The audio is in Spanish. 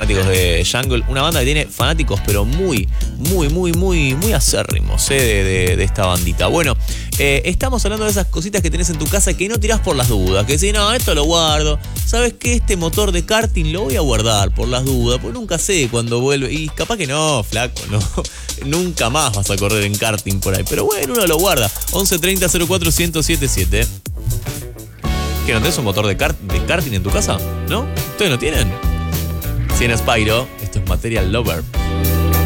fanáticos de Jungle, una banda que tiene fanáticos pero muy acérrimos de esta bandita. Bueno, estamos hablando de esas cositas que tenés en tu casa que no tirás por las dudas, que decís, no, esto lo guardo. ¿Sabes qué? Este motor de karting lo voy a guardar por las dudas, porque nunca sé cuándo vuelve. Y capaz que no, flaco, no. Nunca más vas a correr en karting por ahí. Pero bueno, uno lo guarda. 11 30 04 1077. ¿Que no tenés un motor de karting en tu casa? ¿No? ¿Ustedes no tienen? Si en Spyro, esto es Material Lover.